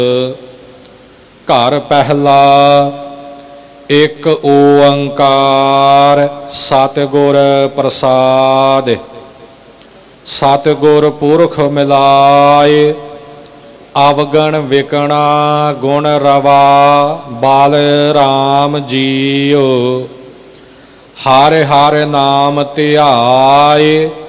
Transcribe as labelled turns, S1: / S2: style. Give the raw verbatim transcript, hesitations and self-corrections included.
S1: ਘਰ ਪਹਿਲਾ ਇੱਕ ਓੰਕਾਰ ਸਤਿਗੁਰ ਪ੍ਰਸਾਦਿ। ਸਤਿਗੁਰ ਪੁਰਖ ਮਿਲਾਏ ਅਵਗਣ ਵਿਕਣਾ ਗੁਣ ਰਵਾ ਬਾਲ ਰਾਮ ਜੀਓ। ਹਰਿ ਹਰਿ ਨਾਮ ਧਿਆਏ